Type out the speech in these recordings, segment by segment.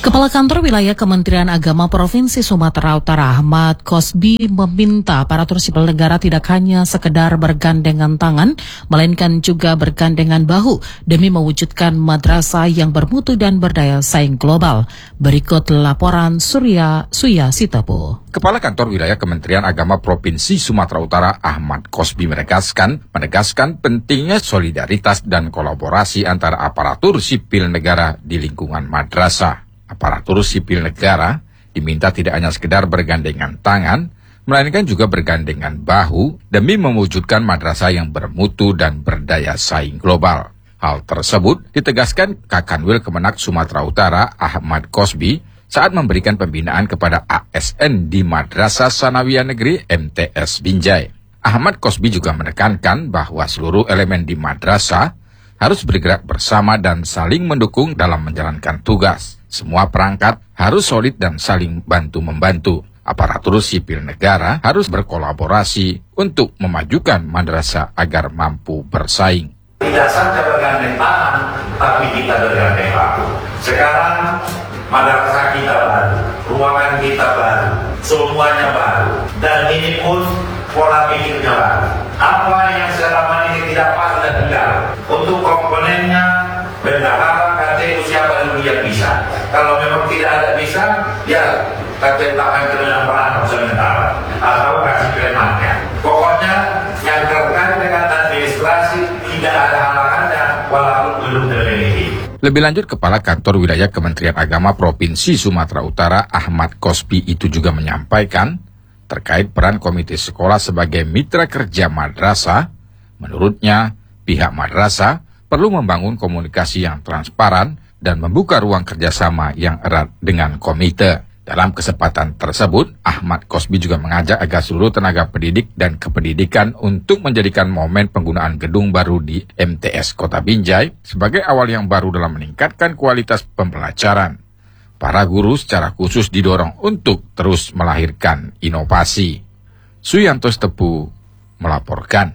Kepala Kantor Wilayah Kementerian Agama Provinsi Sumatera Utara Ahmad Kosbi meminta aparatur sipil negara tidak hanya sekedar bergandengan tangan, melainkan juga bergandengan bahu demi mewujudkan madrasah yang bermutu dan berdaya saing global. Berikut laporan Suya Sitapu. Kepala Kantor Wilayah Kementerian Agama Provinsi Sumatera Utara Ahmad Kosbi menegaskan pentingnya solidaritas dan kolaborasi antara aparatur sipil negara di lingkungan madrasah. Aparatur sipil negara diminta tidak hanya sekedar bergandengan tangan, melainkan juga bergandengan bahu demi mewujudkan madrasah yang bermutu dan berdaya saing global. Hal tersebut ditegaskan Kakanwil Kemenak Sumatera Utara Ahmad Kosbi saat memberikan pembinaan kepada ASN di Madrasah Sanawiyah Negeri MTS Binjai. Ahmad Kosbi juga menekankan bahwa seluruh elemen di madrasah harus bergerak bersama dan saling mendukung dalam menjalankan tugas. Semua perangkat harus solid dan saling bantu-membantu. Aparatur sipil negara harus berkolaborasi untuk memajukan madrasah agar mampu bersaing. Tidak saja bergandeng tangan, tapi kita bergandeng bahu. Sekarang madrasah kita baru, ruangan kita baru, semuanya baru. Dan ini pun pola pikirnya baru. Apa yang selama ini tidak pas dan tidak. Untuk komponennya, bendahara, KTU siapa dulu yang bisa. Kalau memang tidak ada bisa, ya KTU takkan kena peran sementara atau kasih kerenannya. Pokoknya yang terkait dengan administrasi tidak ada halangannya walaupun belum terpilih. Lebih lanjut, Kepala Kantor Wilayah Kementerian Agama Provinsi Sumatera Utara Ahmad Kosbi itu juga menyampaikan terkait peran komite sekolah sebagai mitra kerja madrasah. Menurutnya, pihak madrasah perlu membangun komunikasi yang transparan dan membuka ruang kerjasama yang erat dengan komite. Dalam kesempatan tersebut, Ahmad Kosbi juga mengajak agar seluruh tenaga pendidik dan kependidikan untuk menjadikan momen penggunaan gedung baru di MTS Kota Binjai sebagai awal yang baru dalam meningkatkan kualitas pembelajaran. Para guru secara khusus didorong untuk terus melahirkan inovasi. Suyanto Tepu melaporkan.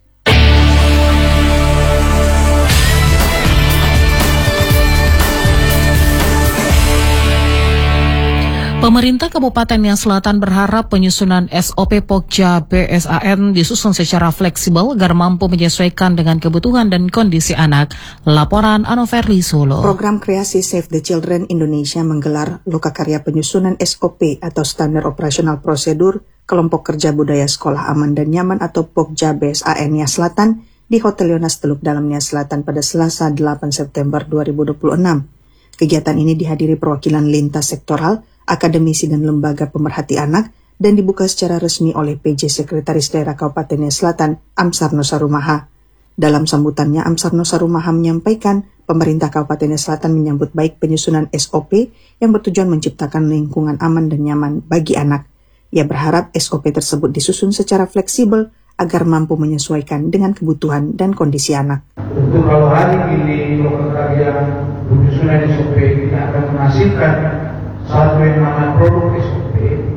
Pemerintah Kabupaten Nia Selatan berharap penyusunan SOP Pokja BSAN disusun secara fleksibel agar mampu menyesuaikan dengan kebutuhan dan kondisi anak. Laporan Anoverli Solo. Program kreasi Save the Children Indonesia menggelar lokakarya penyusunan SOP atau Standar Operasional Prosedur Kelompok Kerja Budaya Sekolah Aman dan Nyaman atau Pokja BSAN Nia Selatan di Hotel Yonas Teluk Dalam Nia Selatan pada Selasa 8 September 2026. Kegiatan ini dihadiri perwakilan lintas sektoral, akademisi dan lembaga pemerhati anak dan dibuka secara resmi oleh PJ Sekretaris Daerah Kabupaten Nia Selatan, Amsarno Sarumaha. Dalam sambutannya, Amsarno Sarumaha menyampaikan pemerintah Kabupaten Nia Selatan menyambut baik penyusunan SOP yang bertujuan menciptakan lingkungan aman dan nyaman bagi anak. Ia berharap SOP tersebut disusun secara fleksibel agar mampu menyesuaikan dengan kebutuhan dan kondisi anak. Tentu kalau hari ini lokakarya penyusunan SOP tidak akan menghasilkan satu yang namanya produk SOP,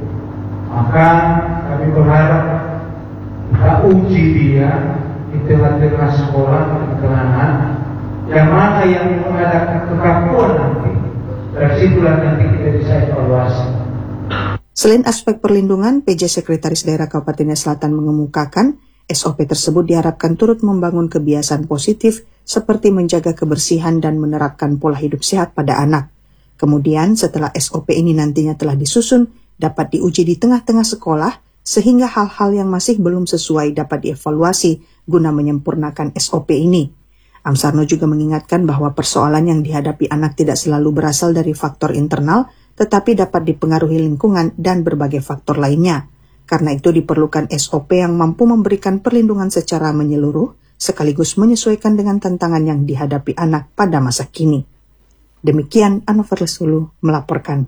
maka kami berharap kita uji dia di tengah-tengah sekolah dan kalangan yang mana yang ada kekakuan nanti. Dari situlah nanti kita bisa evaluasi. Selain aspek perlindungan, PJ Sekretaris Daerah Kabupaten Nia Selatan mengemukakan SOP tersebut diharapkan turut membangun kebiasaan positif seperti menjaga kebersihan dan menerapkan pola hidup sehat pada anak. Kemudian setelah SOP ini nantinya telah disusun, dapat diuji di tengah-tengah sekolah, sehingga hal-hal yang masih belum sesuai dapat dievaluasi guna menyempurnakan SOP ini. Amsarno juga mengingatkan bahwa persoalan yang dihadapi anak tidak selalu berasal dari faktor internal, tetapi dapat dipengaruhi lingkungan dan berbagai faktor lainnya. Karena itu diperlukan SOP yang mampu memberikan perlindungan secara menyeluruh, sekaligus menyesuaikan dengan tantangan yang dihadapi anak pada masa kini. Demikian Anoverli Solo melaporkan.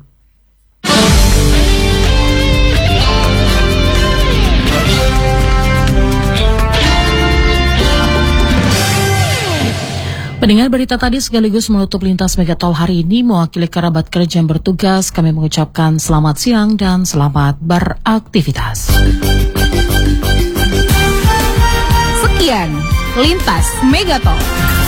Pendengar berita tadi sekaligus menutup lintas Megatol hari ini. Mewakili kerabat kerja yang bertugas, kami mengucapkan selamat siang dan selamat beraktivitas. Sekian Lintas Megatol.